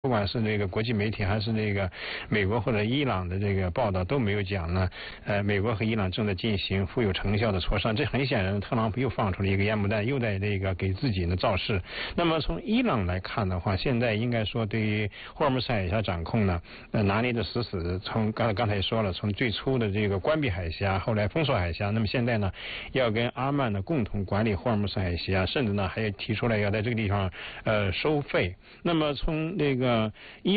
不管是那个国际媒体还是那个美国或者伊朗的这个报道都没有讲呢，美国和伊朗正在进行富有成效的磋商。这很显然，特朗普又放出了一个烟幕弹，又在这个给自己呢造势。那么从伊朗来看的话，现在应该说对于霍尔木兹海峡掌控呢，拿捏的死死的。从刚才也说了，从最初的这个关闭海峡，后来封锁海峡，那么现在呢，要跟阿曼呢共同管理霍尔木兹海峡，甚至呢还提出来要在这个地方收费。那么从这个